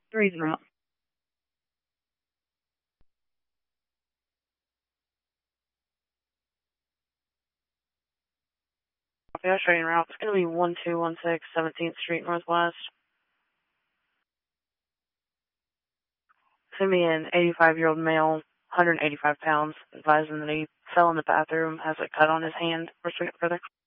3's en route. Okay, I'll show you en route. It's going to be 1216 17th Street Northwest. It's going to be an 85-year-old male, 185 pounds, advising that he fell in the bathroom, has a cut on his hand. We're further.